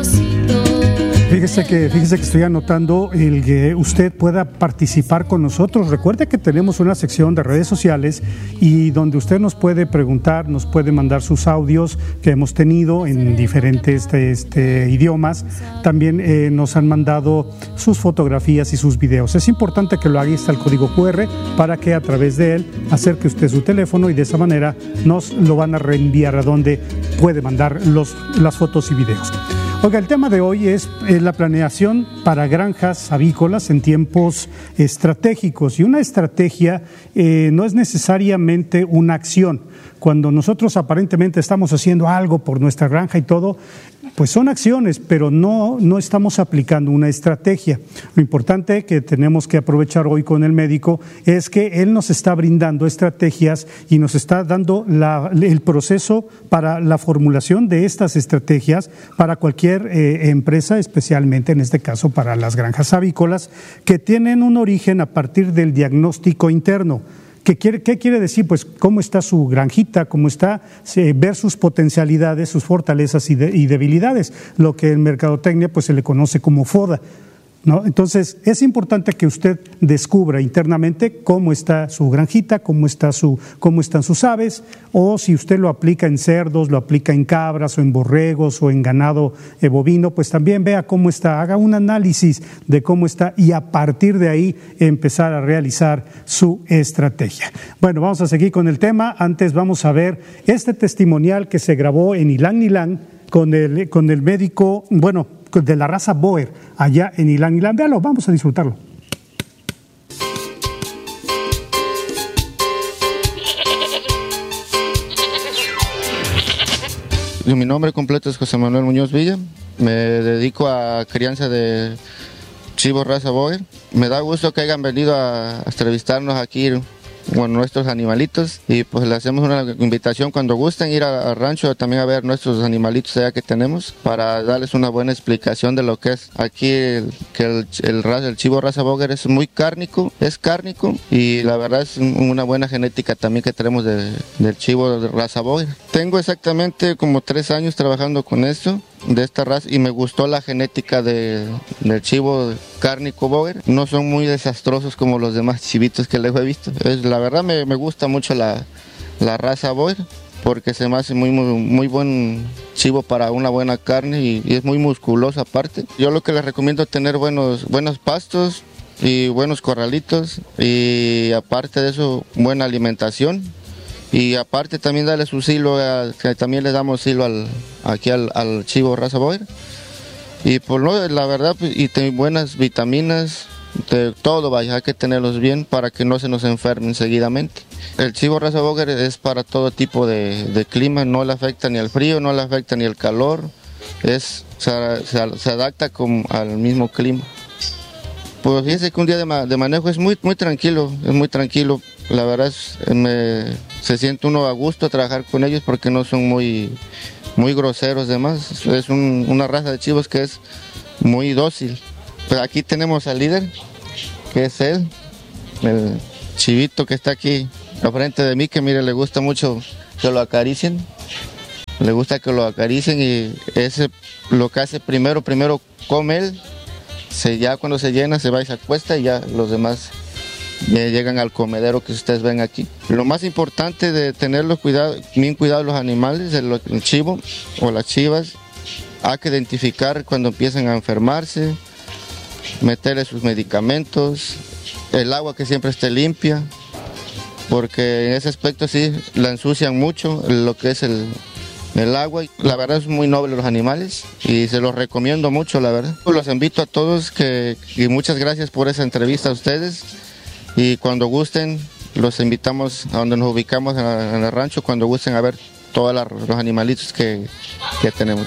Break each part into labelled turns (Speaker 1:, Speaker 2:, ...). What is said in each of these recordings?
Speaker 1: Fíjese que estoy anotando el que usted pueda participar con nosotros. Recuerde que tenemos una sección de redes sociales y donde usted nos puede preguntar, nos puede mandar sus audios que hemos tenido en diferentes idiomas. También nos han mandado sus fotografías y sus videos. Es importante que lo haga. Ahí está el código QR para que a través de él acerque usted su teléfono y de esa manera nos lo van a reenviar a donde puede mandar las fotos y videos. Oiga, el tema de hoy es la planeación para granjas avícolas en tiempos estratégicos. Y una estrategia no es necesariamente una acción. Cuando nosotros aparentemente estamos haciendo algo por nuestra granja y todo, pues son acciones, pero no estamos aplicando una estrategia. Lo importante que tenemos que aprovechar hoy con el médico es que él nos está brindando estrategias y nos está dando el proceso para la formulación de estas estrategias para cualquier empresa, especialmente en este caso para las granjas avícolas, que tienen un origen a partir del diagnóstico interno. ¿Qué quiere decir? Pues cómo está su granjita, cómo está, ver sus potencialidades, sus fortalezas y debilidades, lo que en mercadotecnia pues se le conoce como FODA, ¿no? Entonces es importante que usted descubra internamente cómo está su granjita, cómo están sus aves, o si usted lo aplica en cerdos, lo aplica en cabras o en borregos o en ganado bovino, pues también vea cómo está, haga un análisis de cómo está y a partir de ahí empezar a realizar su estrategia. Bueno, vamos a seguir con el tema. Antes vamos a ver este testimonial que se grabó en Ilang Ilang con el médico, bueno, de la raza Boer, allá en Ilang Ilang. Véalo, vamos a disfrutarlo.
Speaker 2: Mi nombre completo es José Manuel Muñoz Villa. Me dedico a crianza de chivos raza Boer. Me da gusto que hayan venido a entrevistarnos aquí con nuestros animalitos y pues le hacemos una invitación cuando gusten ir al rancho también a ver nuestros animalitos allá que tenemos para darles una buena explicación de lo que es aquí el chivo raza Boer es muy cárnico, y la verdad es una buena genética también que tenemos del chivo de raza Boer. Tengo exactamente como 3 años trabajando con esto de esta raza y me gustó la genética del chivo cárnico Boer. No son muy desastrosos como los demás chivitos que les he visto. La verdad me gusta mucho la raza Boer porque se me hace muy buen chivo para una buena carne y es muy musculoso aparte. Yo lo que les recomiendo es tener buenos pastos y buenos corralitos y aparte de eso buena alimentación. Y aparte también darle su silo, que también le damos silo aquí al chivo raza Boer. Y por la verdad, y buenas vitaminas, de todo, vaya, hay que tenerlos bien para que no se nos enfermen seguidamente. El chivo raza Boer es para todo tipo de clima, no le afecta ni el frío, no le afecta ni el calor, se adapta al mismo clima. Pues fíjense que un día de manejo es muy tranquilo, la verdad se siente uno a gusto trabajar con ellos porque no son muy groseros demás, es una raza de chivos que es muy dócil. Pues aquí tenemos al líder, que es él, el chivito que está aquí al frente de mí, que mire, le gusta mucho que lo acaricien, y ese lo que hace primero come él. Ya cuando se llena se va y se acuesta y ya los demás llegan al comedero que ustedes ven aquí. Lo más importante de tenerlos bien cuidados los animales, el chivo o las chivas, hay que identificar cuando empiezan a enfermarse, meterle sus medicamentos, el agua que siempre esté limpia, porque en ese aspecto sí la ensucian mucho lo que es el agua. La verdad es muy noble los animales y se los recomiendo mucho, la verdad. Los invito a todos y muchas gracias por esa entrevista a ustedes y cuando gusten los invitamos a donde nos ubicamos en el rancho, cuando gusten a ver todos los animalitos que tenemos.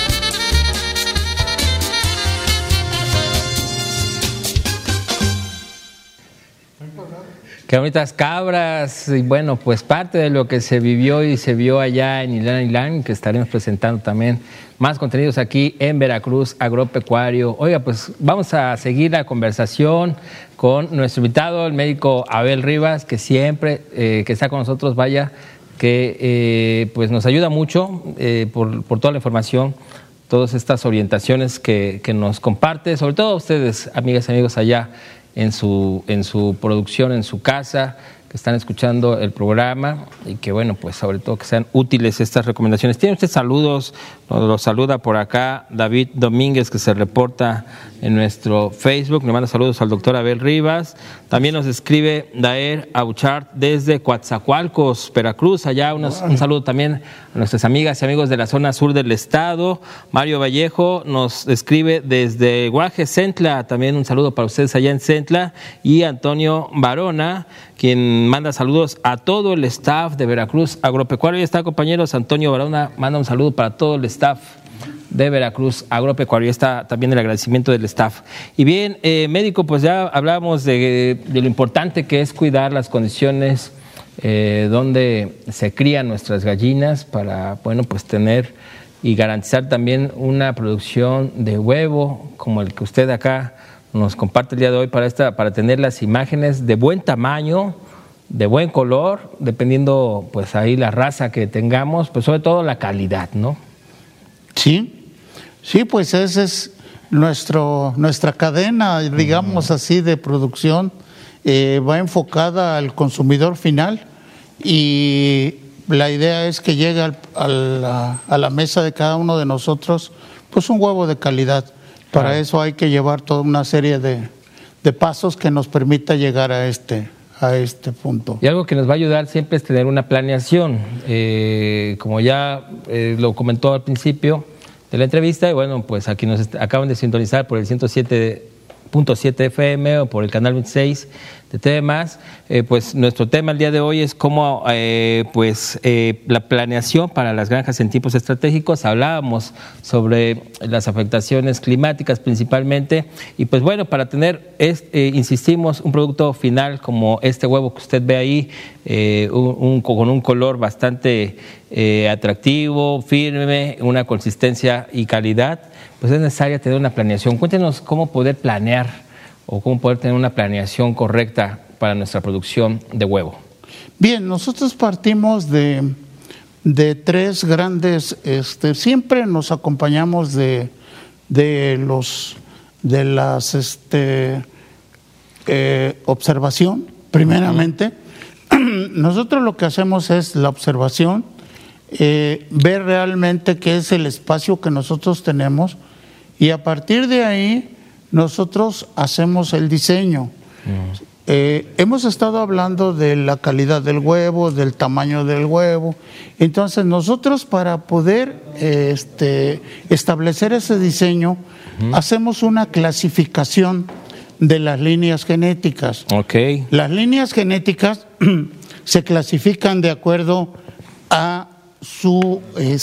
Speaker 3: Qué bonitas cabras, y bueno, pues parte de lo que se vivió y se vio allá en Ilang Ilang, que estaremos presentando también más contenidos aquí en Veracruz Agropecuario. Oiga, pues vamos a seguir la conversación con nuestro invitado, el médico Abel Rivas, que siempre que está con nosotros, vaya, que pues nos ayuda mucho por toda la información todas estas orientaciones que nos comparte, sobre todo a ustedes, amigas y amigos allá en su producción, en su casa, que están escuchando el programa y que, bueno, pues sobre todo que sean útiles estas recomendaciones. ¿Tiene usted saludos? Nos saluda por acá David Domínguez, que se reporta en nuestro Facebook. Le manda saludos al doctor Abel Rivas. También nos escribe Daer Auchart desde Coatzacoalcos, Veracruz. Allá un saludo también a nuestras amigas y amigos de la zona sur del estado. Mario Vallejo nos escribe desde Guaje, Centla. También un saludo para ustedes allá en Centla. Y Antonio Barona, quien manda saludos a todo el staff de Veracruz Agropecuario. Y está, compañeros, Antonio Barona manda un saludo para todo el staff de Veracruz Agropecuario. Está también el agradecimiento del staff. Y bien, médico, pues ya hablábamos de lo importante que es cuidar las condiciones donde se crían nuestras gallinas para, bueno, pues tener y garantizar también una producción de huevo como el que usted acá nos comparte el día de hoy para tener las imágenes de buen tamaño, de buen color, dependiendo pues ahí la raza que tengamos, pues sobre todo la calidad, ¿no?
Speaker 4: Sí, pues esa es nuestra cadena, digamos así, de producción, va enfocada al consumidor final y la idea es que llegue a la mesa de cada uno de nosotros pues un huevo de calidad. Para eso hay que llevar toda una serie de pasos que nos permita llegar a este punto.
Speaker 3: Y algo que nos va a ayudar siempre es tener una planeación, como ya lo comentó al principio de la entrevista, y bueno, pues aquí nos acaban de sintonizar por el 107.7 FM o por el canal 26 de TV+, pues nuestro tema el día de hoy es cómo la planeación para las granjas en tiempos estratégicos. Hablábamos sobre las afectaciones climáticas principalmente y pues bueno, para tener, insistimos, un producto final como este huevo que usted ve ahí, con un color bastante atractivo, firme, una consistencia y calidad, pues es necesaria tener una planeación. Cuéntenos cómo poder planear o cómo poder tener una planeación correcta para nuestra producción de huevo.
Speaker 4: Bien, nosotros partimos de tres grandes, siempre nos acompañamos de las observación, primeramente. Nosotros lo que hacemos es la observación, ver realmente qué es el espacio que nosotros tenemos y a partir de ahí nosotros hacemos el diseño. Hemos estado hablando de la calidad del huevo, del tamaño del huevo. Entonces nosotros para poder establecer ese diseño, hacemos una clasificación de las líneas genéticas.
Speaker 3: Okay.
Speaker 4: Las líneas genéticas se clasifican de acuerdo a su,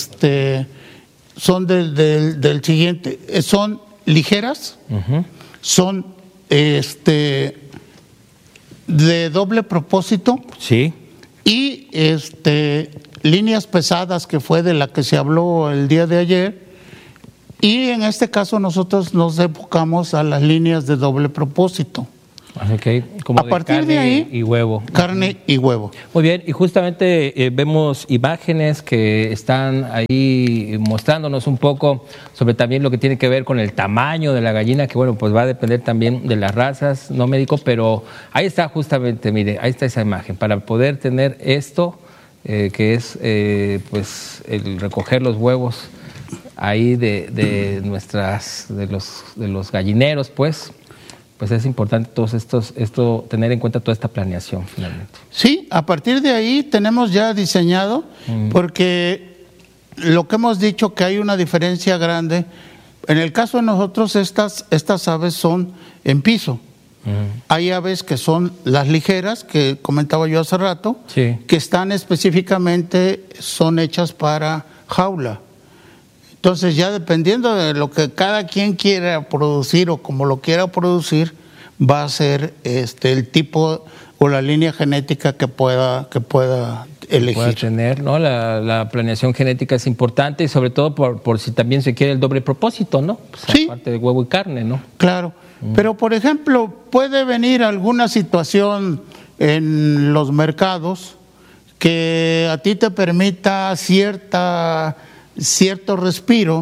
Speaker 4: son del siguiente, son ligeras, son de doble propósito,
Speaker 3: sí,
Speaker 4: y líneas pesadas, que fue de la que se habló el día de ayer, y en este caso nosotros nos enfocamos a las líneas de doble propósito.
Speaker 3: Okay. Como
Speaker 4: a partir de ahí,
Speaker 3: y huevo.
Speaker 4: Carne y huevo.
Speaker 3: Muy bien, y justamente vemos imágenes que están ahí mostrándonos un poco sobre también lo que tiene que ver con el tamaño de la gallina, que bueno, pues va a depender también de las razas, no médico, pero ahí está justamente, mire, ahí está esa imagen, para poder tener esto, que es pues el recoger los huevos ahí de los gallineros, pues es importante tener en cuenta toda esta planeación finalmente.
Speaker 4: Sí, a partir de ahí tenemos ya diseñado, porque lo que hemos dicho que hay una diferencia grande. En el caso de nosotros, estas aves son en piso. Hay aves que son las ligeras, que comentaba yo hace rato,
Speaker 3: sí,
Speaker 4: que están son hechas para jaula. Entonces ya dependiendo de lo que cada quien quiera producir o como lo quiera producir, va a ser el tipo o la línea genética que pueda elegir.
Speaker 3: Pueda tener, ¿no? La planeación genética es importante y sobre todo por si también se quiere el doble propósito, ¿no? Pues
Speaker 4: sí.
Speaker 3: Aparte de huevo y carne, ¿no?
Speaker 4: Claro, pero por ejemplo puede venir alguna situación en los mercados que a ti te permita cierto respiro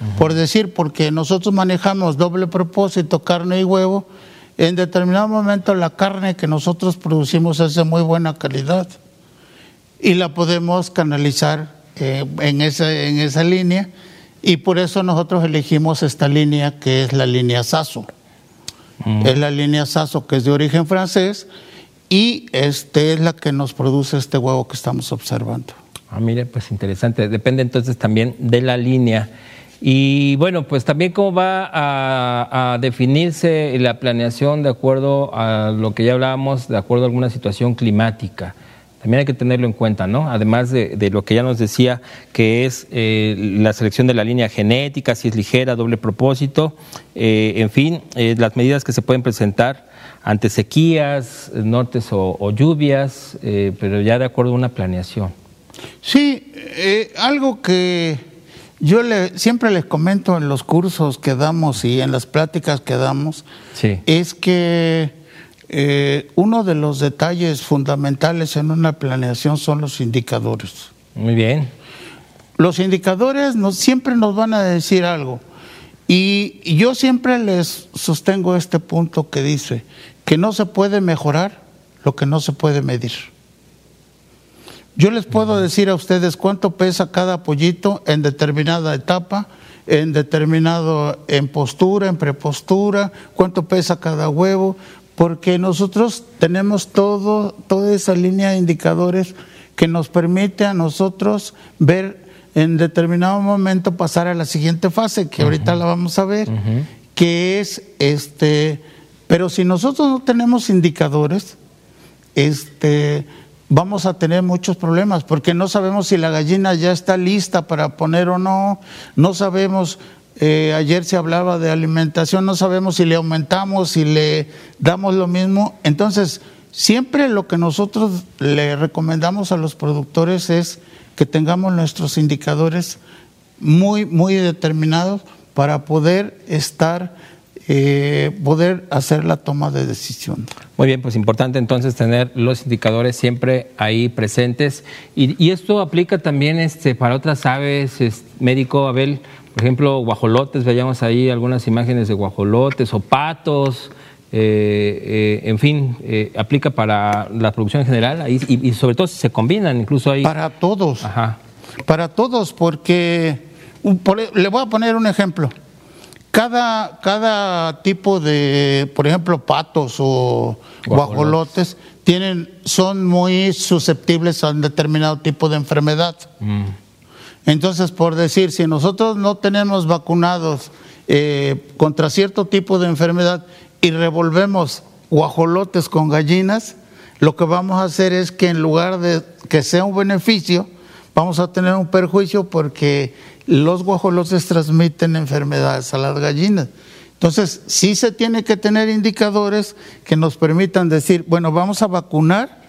Speaker 4: Por decir, porque nosotros manejamos doble propósito, carne y huevo, en determinado momento la carne que nosotros producimos es de muy buena calidad y la podemos canalizar en esa línea, y por eso nosotros elegimos esta línea que es la línea Saso. Es la línea Saso, que es de origen francés, y es la que nos produce este huevo que estamos observando.
Speaker 3: Mire, pues interesante. Depende entonces también de la línea. Y bueno, pues también cómo va a definirse la planeación de acuerdo a lo que ya hablábamos, de acuerdo a alguna situación climática. También hay que tenerlo en cuenta, ¿no? Además de lo que ya nos decía, que es la selección de la línea genética, si es ligera, doble propósito, en fin, las medidas que se pueden presentar ante sequías, nortes o lluvias, pero ya de acuerdo a una planeación.
Speaker 4: Sí, algo que yo siempre les comento en los cursos que damos y en las pláticas que damos, sí, es que uno de los detalles fundamentales en una planeación son los indicadores.
Speaker 3: Muy bien.
Speaker 4: Los indicadores siempre nos van a decir algo, y yo siempre les sostengo este punto que dice que no se puede mejorar lo que no se puede medir. Yo les puedo decir a ustedes cuánto pesa cada pollito en determinada etapa, en postura, en prepostura, cuánto pesa cada huevo, porque nosotros tenemos toda esa línea de indicadores que nos permite a nosotros ver en determinado momento pasar a la siguiente fase, que ahorita la vamos a ver, que es pero si nosotros no tenemos indicadores, vamos a tener muchos problemas, porque no sabemos si la gallina ya está lista para poner o no, no sabemos. Ayer se hablaba de alimentación, no sabemos si le aumentamos, si le damos lo mismo. Entonces, siempre lo que nosotros le recomendamos a los productores es que tengamos nuestros indicadores muy, muy determinados para poder poder hacer la toma de decisión.
Speaker 3: Muy bien, pues importante entonces tener los indicadores siempre ahí presentes. Y esto aplica también para otras aves, médico Abel. Por ejemplo, guajolotes, veíamos ahí algunas imágenes de guajolotes o patos, en fin, aplica para la producción en general ahí, y sobre todo si se combinan, incluso ahí.
Speaker 4: Para todos,
Speaker 3: ajá,
Speaker 4: para todos, porque le voy a poner un ejemplo. Cada tipo de, por ejemplo, patos o guajolotes son muy susceptibles a un determinado tipo de enfermedad. Entonces, por decir, si nosotros no tenemos vacunados contra cierto tipo de enfermedad y revolvemos guajolotes con gallinas, lo que vamos a hacer es que en lugar de que sea un beneficio, vamos a tener un perjuicio, porque los guajolotes transmiten enfermedades a las gallinas. Entonces, sí se tiene que tener indicadores que nos permitan decir, bueno, vamos a vacunar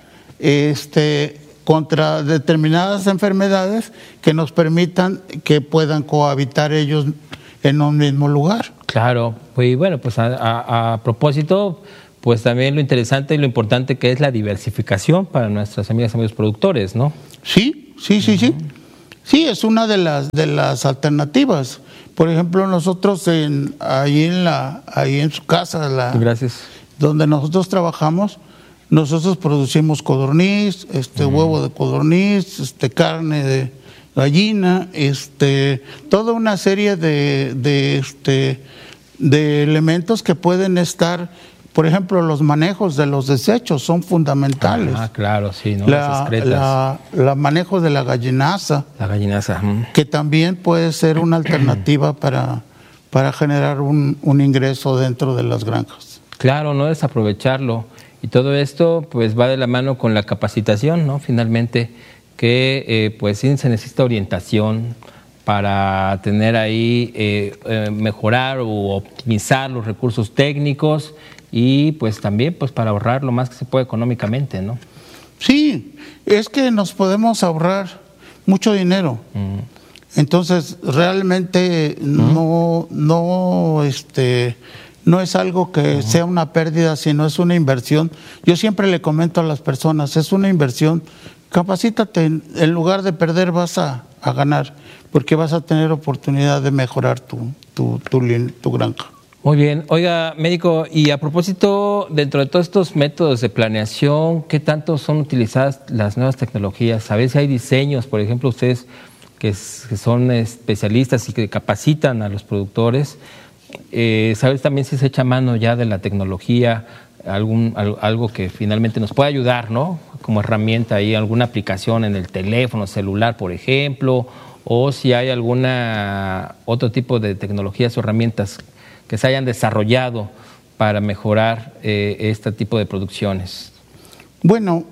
Speaker 4: contra determinadas enfermedades que nos permitan que puedan cohabitar ellos en un mismo lugar.
Speaker 3: Claro, y bueno, pues a propósito, pues también lo interesante y lo importante que es la diversificación para nuestras amigas y amigos productores, ¿no?
Speaker 4: Sí. Sí, es una de las alternativas. Por ejemplo, nosotros ahí en su casa,
Speaker 3: gracias,
Speaker 4: donde nosotros trabajamos, nosotros producimos codorniz, huevo de codorniz, carne de gallina, toda una serie de elementos que pueden estar. Por ejemplo, los manejos de los desechos son fundamentales.
Speaker 3: Claro, sí, ¿no? Las excretas.
Speaker 4: La manejo de la gallinaza.
Speaker 3: La gallinaza.
Speaker 4: Que también puede ser una alternativa para generar un ingreso dentro de las granjas.
Speaker 3: Claro, no desaprovecharlo. Y todo esto pues va de la mano con la capacitación, ¿no? Finalmente, que pues sí se necesita orientación para tener ahí, mejorar o optimizar los recursos técnicos, y pues también pues para ahorrar lo más que se puede económicamente, ¿no?
Speaker 4: Sí, es que nos podemos ahorrar mucho dinero. Entonces, realmente no es algo que sea una pérdida, sino es una inversión. Yo siempre le comento a las personas, es una inversión. Capacítate, en lugar de perder vas a a ganar, porque vas a tener oportunidad de mejorar tu granja.
Speaker 3: Muy bien. Oiga, médico, y a propósito, dentro de todos estos métodos de planeación, ¿qué tanto son utilizadas las nuevas tecnologías? A veces hay diseños, por ejemplo, ustedes que son especialistas y que capacitan a los productores, ¿sabes también si se echa mano ya de la tecnología, algo que finalmente nos pueda ayudar, ¿no? Como herramienta ahí, alguna aplicación en el teléfono celular, por ejemplo, o si hay alguna otro tipo de tecnologías o herramientas que se hayan desarrollado para mejorar este tipo de producciones?
Speaker 4: Bueno,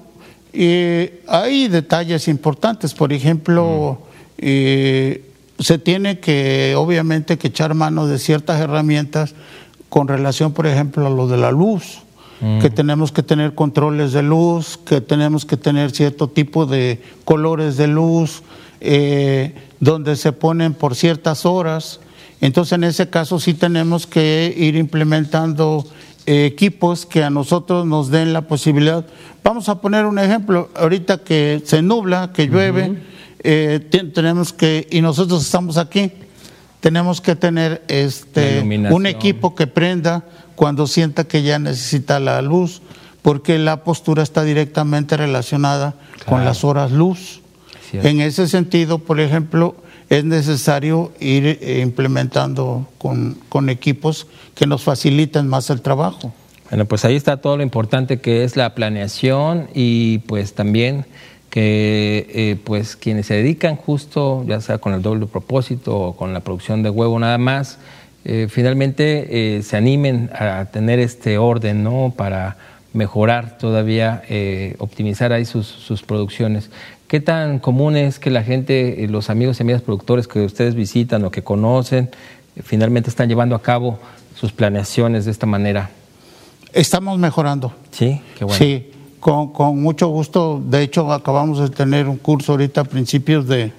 Speaker 4: hay detalles importantes. Por ejemplo, se tiene que, obviamente, que echar mano de ciertas herramientas con relación, por ejemplo, a lo de la luz, que tenemos que tener controles de luz, que tenemos que tener cierto tipo de colores de luz, donde se ponen por ciertas horas. Entonces, en ese caso sí tenemos que ir implementando equipos que a nosotros nos den la posibilidad. Vamos a poner un ejemplo, ahorita que se nubla, que llueve, tenemos que, y nosotros estamos aquí, tenemos que tener un equipo que prenda cuando sienta que ya necesita la luz, porque la postura está directamente relacionada con las horas luz. En ese sentido, por ejemplo, es necesario ir implementando con equipos que nos faciliten más el trabajo.
Speaker 3: Bueno, pues ahí está todo lo importante que es la planeación y pues también que pues quienes se dedican justo, ya sea con el doble propósito o con la producción de huevo nada más, finalmente se animen a tener este orden, ¿no? Para mejorar todavía, optimizar ahí sus producciones. ¿Qué tan común es que la gente, los amigos y amigas productores que ustedes visitan o que conocen, finalmente están llevando a cabo sus planeaciones de esta manera?
Speaker 4: Estamos mejorando.
Speaker 3: Sí, qué bueno.
Speaker 4: Sí, con mucho gusto. De hecho, acabamos de tener un curso ahorita a principios de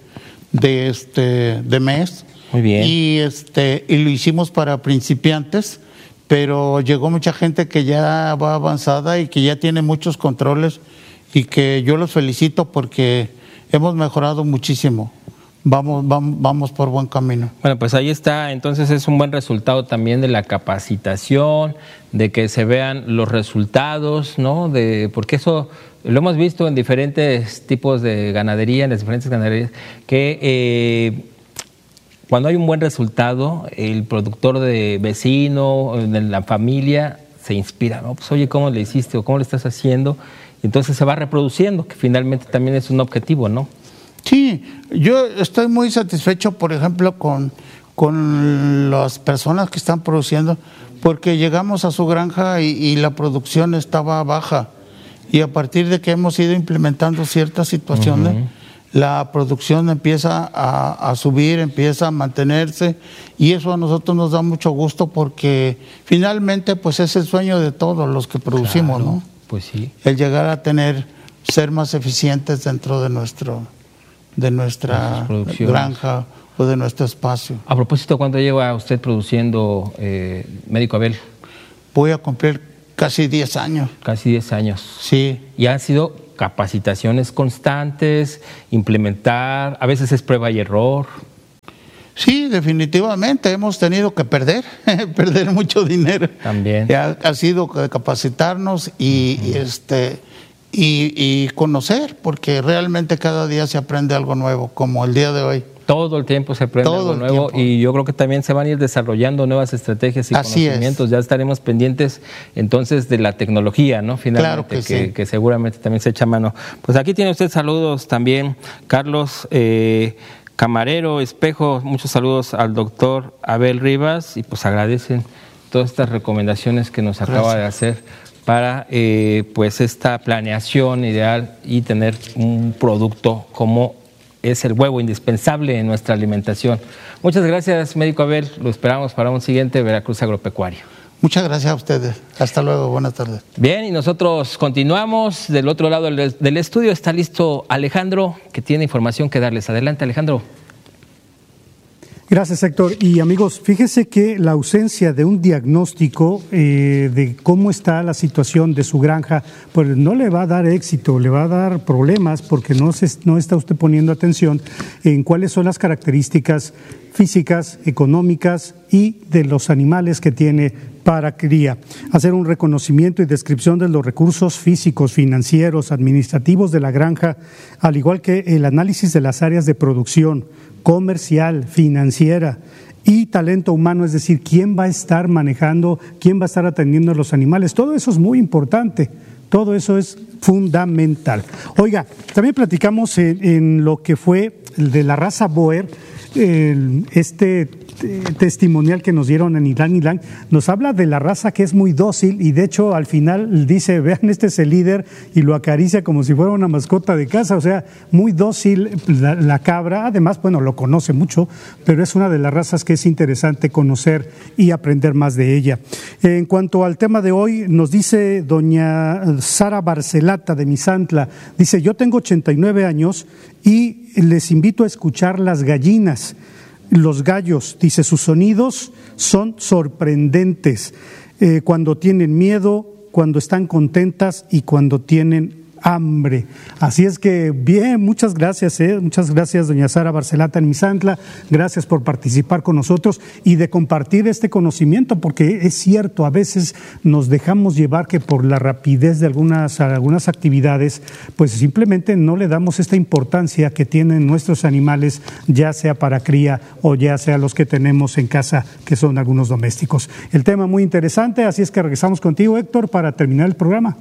Speaker 4: mes.
Speaker 3: Muy bien.
Speaker 4: Y lo hicimos para principiantes, pero llegó mucha gente que ya va avanzada y que ya tiene muchos controles y que yo los felicito porque hemos mejorado muchísimo. Vamos por buen camino.
Speaker 3: Bueno, pues ahí está. Entonces es un buen resultado también de la capacitación, de que se vean los resultados, ¿no? Porque eso lo hemos visto en diferentes tipos de ganadería, en las diferentes ganaderías, que cuando hay un buen resultado, el productor de vecino, de la familia, se inspira, ¿no? Pues oye, ¿cómo le hiciste o cómo le estás haciendo? Entonces se va reproduciendo, que finalmente también es un objetivo, ¿no?
Speaker 4: Sí, yo estoy muy satisfecho, por ejemplo, con las personas que están produciendo, porque llegamos a su granja y la producción estaba baja. Y a partir de que hemos ido implementando ciertas situaciones, la producción empieza a subir, empieza a mantenerse, y eso a nosotros nos da mucho gusto porque finalmente pues es el sueño de todos los que producimos, claro, ¿no?
Speaker 3: Pues sí.
Speaker 4: El llegar a ser más eficientes dentro de nuestra granja o de nuestro espacio.
Speaker 3: A propósito, ¿cuánto lleva usted produciendo, médico Abel?
Speaker 4: Voy a cumplir casi 10 años.
Speaker 3: Casi 10 años.
Speaker 4: Sí.
Speaker 3: Y han sido capacitaciones constantes, implementar, a veces es prueba y error.
Speaker 4: Sí, definitivamente hemos tenido que perder mucho dinero.
Speaker 3: También.
Speaker 4: Ha sido capacitarnos y conocer, porque realmente cada día se aprende algo nuevo, como el día de hoy.
Speaker 3: Todo el tiempo se aprende algo nuevo y yo creo que también se van a ir desarrollando nuevas estrategias y conocimientos. Ya estaremos pendientes entonces de la tecnología, ¿no? Finalmente,
Speaker 4: claro que sí,
Speaker 3: que seguramente también se echa mano. Pues aquí tiene usted saludos también, Carlos Camarero Espejo, muchos saludos al doctor Abel Rivas y pues agradecen todas estas recomendaciones que nos acaba de hacer para pues esta planeación ideal y tener un producto como es el huevo, indispensable en nuestra alimentación. Muchas gracias, médico Abel. Lo esperamos para un siguiente Veracruz Agropecuario.
Speaker 4: Muchas gracias a ustedes. Hasta luego. Buenas tardes.
Speaker 3: Bien, y nosotros continuamos. Del otro lado del estudio está listo Alejandro, que tiene información que darles. Adelante, Alejandro.
Speaker 1: Gracias, Héctor. Y amigos, fíjese que la ausencia de un diagnóstico de cómo está la situación de su granja, pues no le va a dar éxito, le va a dar problemas porque no está usted poniendo atención en cuáles son las características físicas, económicas y de los animales que tiene para cría. Hacer un reconocimiento y descripción de los recursos físicos, financieros, administrativos de la granja, al igual que el análisis de las áreas de producción, comercial, financiera y talento humano, es decir, quién va a estar manejando, quién va a estar atendiendo a los animales. Todo eso es muy importante, todo eso es fundamental. Oiga, también platicamos en lo que fue el de la raza Boer, testimonial que nos dieron en Ylang Ylang, nos habla de la raza que es muy dócil y de hecho al final dice, vean, este es el líder, y lo acaricia como si fuera una mascota de casa, o sea, muy dócil la cabra. Además, bueno, lo conoce mucho, pero es una de las razas que es interesante conocer y aprender más de ella. En cuanto al tema de hoy, nos dice doña Sara Barcelata de Misantla, dice, yo tengo 89 años y les invito a escuchar las gallinas, los gallos, dice, sus sonidos son sorprendentes, cuando tienen miedo, cuando están contentas y cuando tienen hambre. Así es que bien, muchas gracias, doña Sara Barcelata en Misantla, gracias por participar con nosotros y de compartir este conocimiento, porque es cierto, a veces nos dejamos llevar que por la rapidez de algunas actividades, pues simplemente no le damos esta importancia que tienen nuestros animales, ya sea para cría o ya sea los que tenemos en casa, que son algunos domésticos. El tema muy interesante, así es que regresamos contigo, Héctor, para terminar el programa.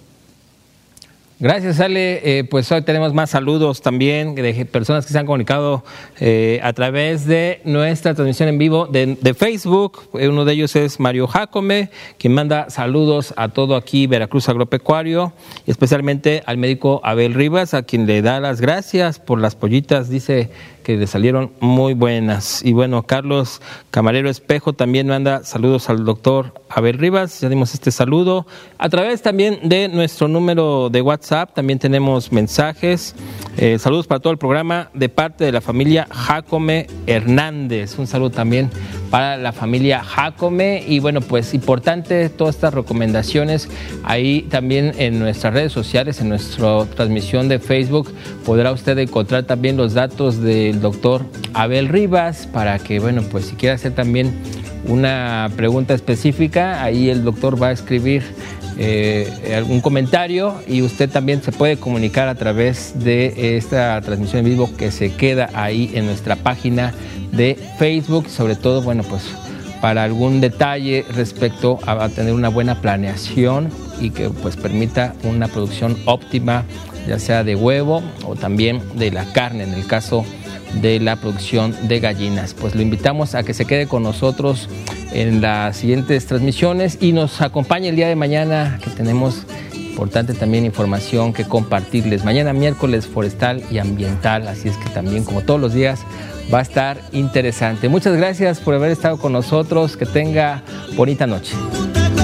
Speaker 3: Gracias, Ale. Pues hoy tenemos más saludos también de personas que se han comunicado a través de nuestra transmisión en vivo de Facebook. Uno de ellos es Mario Jacome, quien manda saludos a todo aquí Veracruz Agropecuario, y especialmente al médico Abel Rivas, a quien le da las gracias por las pollitas, dice que le salieron muy buenas. Y bueno, Carlos Camarero Espejo también manda saludos al doctor Abel Rivas, ya dimos este saludo. A través también de nuestro número de WhatsApp también tenemos mensajes. Saludos para todo el programa de parte de la familia Jacome Hernández. Un saludo también para la familia Jacome. Y bueno, pues importante todas estas recomendaciones. Ahí también en nuestras redes sociales, en nuestra transmisión de Facebook, podrá usted encontrar también los datos del doctor Abel Rivas para que, bueno, pues si quiere hacer también una pregunta específica, ahí el doctor va a escribir algún comentario y usted también se puede comunicar a través de esta transmisión en vivo que se queda ahí en nuestra página de Facebook, sobre todo, bueno, pues para algún detalle respecto a tener una buena planeación y que pues permita una producción óptima, ya sea de huevo o también de la carne, en el caso de la producción de gallinas. Pues lo invitamos a que se quede con nosotros en las siguientes transmisiones y nos acompañe el día de mañana, que tenemos importante también información que compartirles. Mañana miércoles forestal y ambiental, así es que también, como todos los días, va a estar interesante. Muchas gracias por haber estado con nosotros, que tenga bonita noche.